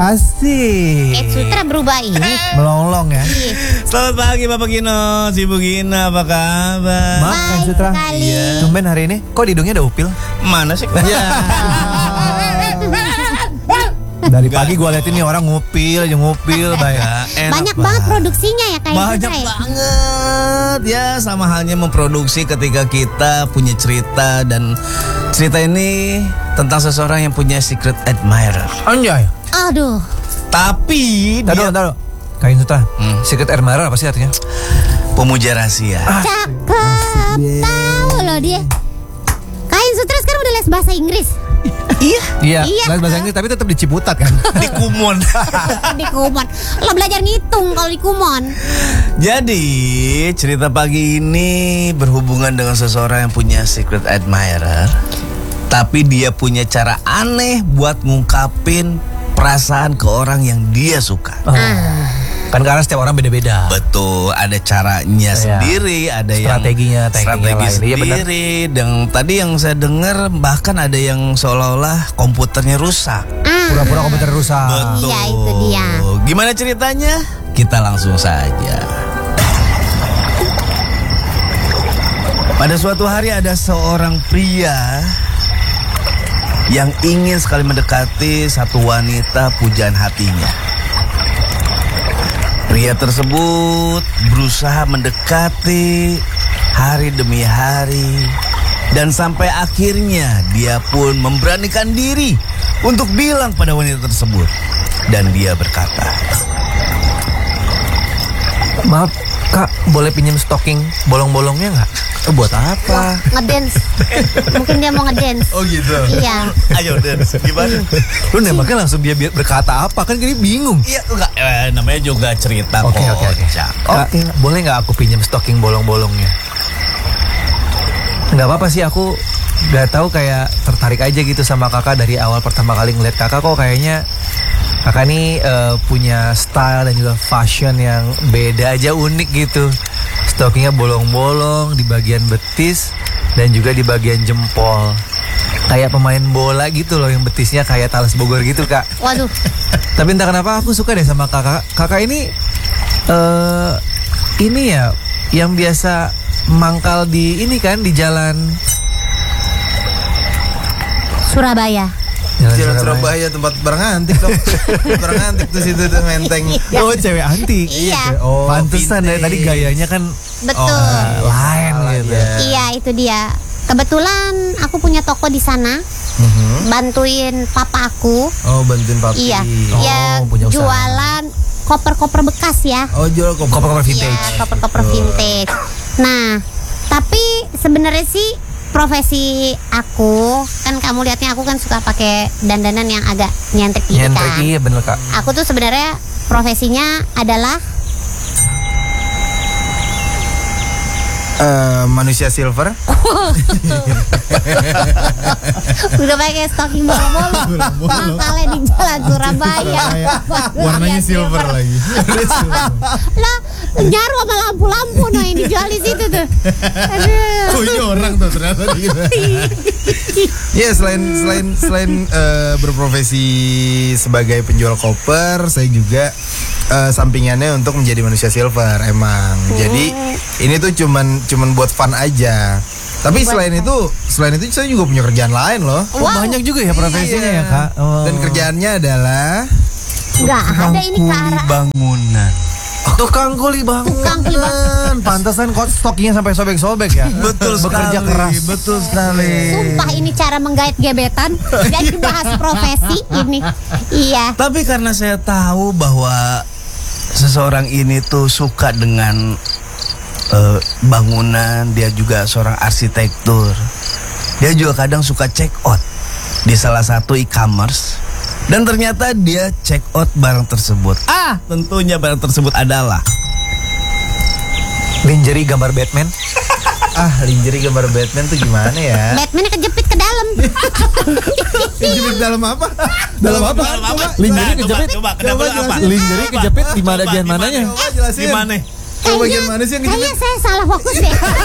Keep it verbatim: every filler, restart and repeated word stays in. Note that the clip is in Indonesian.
Asik. Kayak sutra berubah ini. Melonglong ya. Selamat pagi Bapak Gino, Ibu Gina, apa kabar? Maaf Kang Sutra. Iya. Tumben hari ini kok di hidungnya ada upil? Mana sih? Ya. Dari pagi gue liatin nih orang ngupil aja ngupil banyak. Banyak banget produksinya ya kayak Banyak sutra ya. banget ya, sama halnya memproduksi ketika kita punya cerita, dan cerita ini tentang seseorang yang punya secret admirer. Anjay. Aduh. Tapi Taduh, dia taduh. Kain Sutra. Hmm. Secret admirer apa sih artinya? pemuja rahasia. Cakep. Tahu loh dia. Kain sutra sekarang udah les bahasa Inggris. Iya. Iya. Iya. Les bahasa Inggris tapi tetap di Ciputat kan. Di Kumon. Di Kumon. Lo belajar ngitung kalau di Kumon. Jadi cerita pagi ini berhubungan dengan seseorang yang punya secret admirer, tapi dia punya cara aneh buat ngungkapin perasaan ke orang yang dia suka. Oh. Kan karena setiap orang beda-beda. Betul, ada caranya Iya. sendiri, ada Strateginya, yang tekniknya strategi lain. Iya, benar. sendiri. Dan tadi yang saya dengar bahkan ada yang seolah-olah komputernya rusak. Ah. Pura-pura komputer rusak. Betul. Iya, itu dia. Gimana ceritanya? Kita langsung saja. Pada suatu hari ada seorang pria yang ingin sekali mendekati satu wanita pujaan hatinya. Pria tersebut berusaha mendekati hari demi hari, dan sampai akhirnya dia pun memberanikan diri untuk bilang pada wanita tersebut. Dan dia berkata, Maaf Kak, boleh pinjam stocking bolong-bolongnya nggak? Eh, buat apa? Ngedance. Mungkin dia mau ngedance. oh gitu. Iya. Ayo dance, gimana? Lu nembaknya langsung dia biar berkata apa? Kan jadi bingung. Iya enggak, eh, namanya juga cerita Oke, oke, oke. kocak. Kak, boleh nggak aku pinjam stocking bolong-bolongnya? Nggak apa-apa sih, aku nggak tahu kayak tertarik aja gitu sama kakak dari awal pertama kali ngeliat kakak, kok kayaknya kakak nih eh, punya style dan juga fashion yang beda aja, unik gitu. Stockingnya bolong-bolong di bagian betis dan juga di bagian jempol. Kayak pemain bola gitu loh, yang betisnya kayak Talas Bogor gitu kak. Waduh. Tapi entah kenapa aku suka deh sama kakak. Kakak ini eh ini ya yang biasa mangkal di ini kan, di jalan Surabaya. Jalan Surabaya, tempat barang antik dong. Barang antik tuh situ tuh Menteng. Oh, cewek antik. Iya. Oh, pantesan dari tadi gayanya kan Betul. oh, lain gitu. Iya, itu dia. Kebetulan aku punya toko di sana. Bantuin papa aku. Oh, bantuin papi. Iya. Oh, Ya punya usaha. jualan koper-koper bekas ya. Oh, jual koper. Koper-koper Iya, vintage. koper-koper vintage. Nah, tapi sebenarnya sih profesi aku, kan kamu lihatnya aku kan suka pakai dandanan yang agak nyentrik gitu Nyentrik, kan. iya bener kak. Aku tuh sebenarnya profesinya adalah Eh, manusia silver. udah pakai stocking bolong-bolong. Mangkalnya di jalan Surabaya. Warnanya silver lagi. Lah, nyaru sama lampu-lampu no yang dijual di situ tuh. Aduh. Oh, ini orang tuh ternyata dia. Ya, selain selain selain eh, berprofesi sebagai penjual koper, saya juga eh, sampingannya untuk menjadi manusia silver emang. Jadi ini tuh cuman cuman buat fun aja. Tapi selain itu, selain itu saya juga punya kerjaan lain loh. Oh, banyak juga ya profesinya ya kak. Oh. Dan kerjaannya adalah Enggak ada ini ke arah bangunan. Tukang kuli bangunan. Tukang kuli bangunan. Pantesan kok stockingnya sampai sobek-sobek ya. Betul Bekerja sekali, keras. betul sekali. Sumpah ini cara menggait gebetan. Jadi bahas profesi ini. Iya. Tapi karena saya tahu bahwa seseorang ini tuh suka dengan eh, bangunan, dia juga seorang arsitektur. Dia juga kadang suka check out di salah satu e-commerce. Dan ternyata dia check out barang tersebut. Ah, tentunya barang tersebut adalah Lingerie gambar Batman. ah lingerie gambar Batman tuh gimana ya? Batman kejepit ke dalam. Kejepit dalam apa? Dalam apa? Dalam apa? Lingerie Nah, coba, kejepit. Coba, kenapa Coba apa? jelasin. Lingerie kejepit di mana bagian mananya? Coba jelasin. Di mana? Oh, bagian mana sih yang Kayaknya kejepit? saya salah fokus deh.